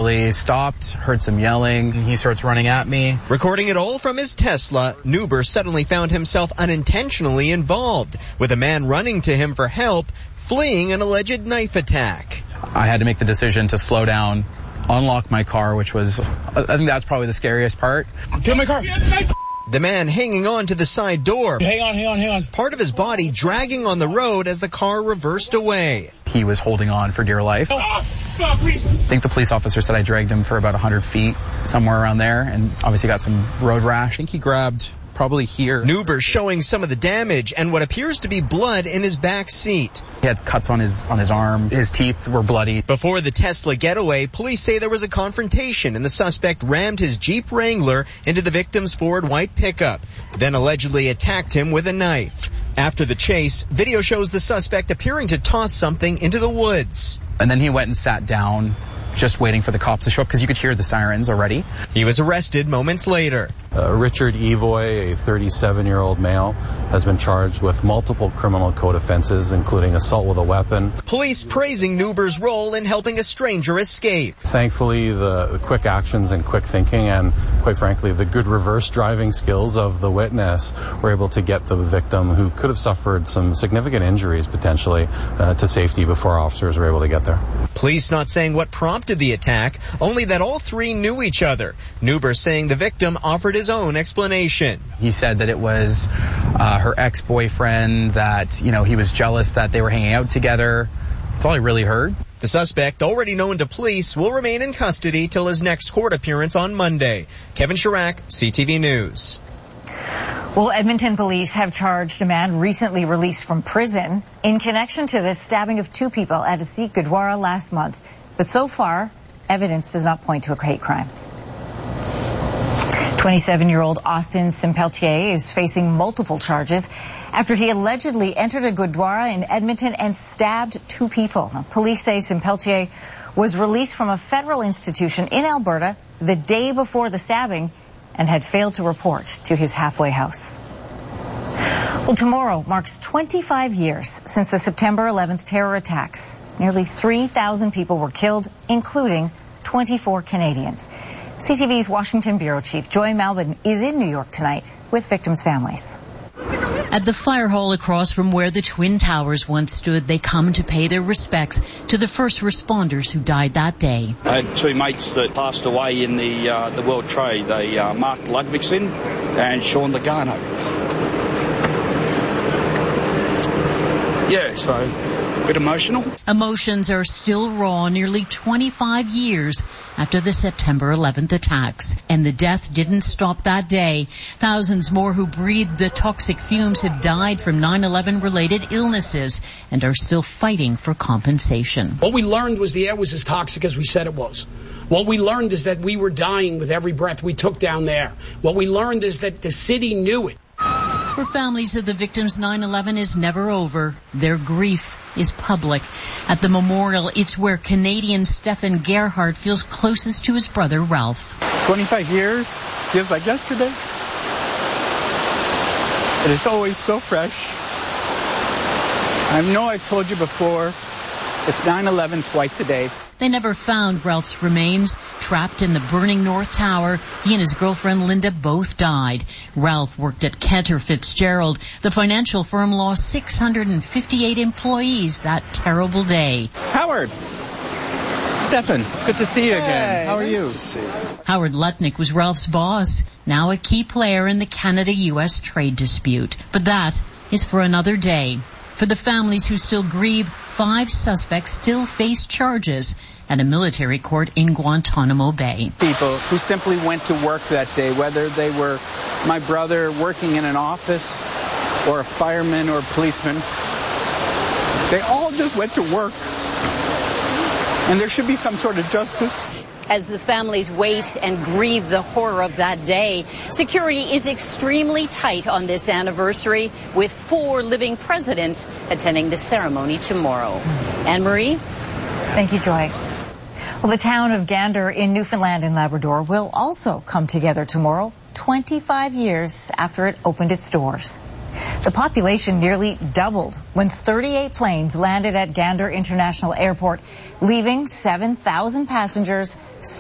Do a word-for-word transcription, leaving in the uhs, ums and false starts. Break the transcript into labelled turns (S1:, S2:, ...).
S1: eventually stopped, heard some yelling, and he starts running at me.
S2: Recording it all from his Tesla, Nuber suddenly found himself unintentionally involved, with a man running to him for help, fleeing an alleged knife attack.
S1: I had to make the decision to slow down, unlock my car, which was, I think that's probably the scariest part.
S3: Get my car.
S2: The man hanging on to the side door.
S3: Hang on, hang on, hang on.
S2: Part of his body dragging on the road as the car reversed away.
S1: He was holding on for dear life.
S3: Oh, stop, please.
S1: I think the police officer said I dragged him for about one hundred feet, somewhere around there, and obviously got some road rash. I think he grabbed probably here.
S2: Nuber showing some of the damage and what appears to be blood in his back seat.
S1: He had cuts on his on his arm. His teeth were bloody.
S2: Before the Tesla getaway, police say there was a confrontation and the suspect rammed his Jeep Wrangler into the victim's Ford white pickup, then allegedly attacked him with a knife. After the chase, video shows the suspect appearing to toss something into the woods.
S1: And then he went and sat down, just waiting for the cops to show up because you could hear the sirens already.
S2: He was arrested moments later.
S4: Uh, Richard Evoy, a thirty-seven-year-old male, has been charged with multiple criminal code offenses, including assault with a weapon.
S2: Police praising Nuber's role in helping a stranger escape.
S4: Thankfully, the, the quick actions and quick thinking and, quite frankly, the good reverse driving skills of the witness were able to get the victim, who could have suffered some significant injuries potentially, uh, to safety before officers were able to get there.
S2: Police not saying what prompted the attack, only that all three knew each other. Nuber saying the victim offered his own explanation.
S1: He said that it was uh, her ex-boyfriend, that, you know, he was jealous that they were hanging out together. That's all I really heard.
S2: The suspect, already known to police, will remain in custody till his next court appearance on Monday. Kevin Chirac, C T V News.
S5: Well, Edmonton police have charged a man recently released from prison in connection to the stabbing of two people at Asik Gurdwara last month. But so far, evidence does not point to a hate crime. twenty-seven-year-old Austin Simpeltier is facing multiple charges after he allegedly entered a Gurdwara in Edmonton and stabbed two people. Police say Simpeltier was released from a federal institution in Alberta the day before the stabbing and had failed to report to his halfway house. Well, tomorrow marks twenty-five years since the September eleventh terror attacks. Nearly three thousand people were killed, including twenty-four Canadians. C T V's Washington Bureau Chief Joy Malbon is in New York tonight with victims' families.
S6: At the fire hall across from where the Twin Towers once stood, they come to pay their respects to the first responders who died that day.
S7: I had two mates that passed away in the uh, the World Trade. They uh, Mark Ludvigsen and Sean Lagano. Yeah, so a bit emotional.
S6: Emotions are still raw nearly twenty-five years after the September eleventh attacks. And the death didn't stop that day. Thousands more who breathed the toxic fumes have died from nine eleven related illnesses and are still fighting for compensation.
S3: What we learned was the air was as toxic as we said it was. What we learned is that we were dying with every breath we took down there. What we learned is that the city knew it.
S6: For families of the victims, nine eleven is never over. Their grief is public. At the memorial, it's where Canadian Stephen Gerhardt feels closest to his brother Ralph.
S8: twenty-five years feels like yesterday. And it's always so fresh. I know I've told you before, it's nine eleven twice a day.
S6: They never found Ralph's remains. Trapped in the burning North Tower, he and his girlfriend Linda both died. Ralph worked at Cantor Fitzgerald. The financial firm lost six hundred fifty-eight employees that terrible day.
S8: Howard! Stefan, good to see you again.
S9: Hey,
S8: How are
S9: nice
S8: you?
S9: To see you?
S6: Howard Lutnick was Ralph's boss, now a key player in the Canada-U S trade dispute. But that is for another day. For the families who still grieve, five suspects still face charges at a military court in Guantanamo Bay.
S8: People who simply went to work that day, whether they were my brother working in an office or a fireman or a policeman, they all just went to work. And there should be some sort of justice.
S10: As the families wait and grieve the horror of that day, security is extremely tight on this anniversary, with four living presidents attending the ceremony tomorrow. Anne-Marie?
S5: Thank you, Joy. Well, the town of Gander in Newfoundland and Labrador will also come together tomorrow, twenty-five years after it opened its doors. The population nearly doubled when thirty-eight planes landed at Gander International Airport, leaving seven thousand passengers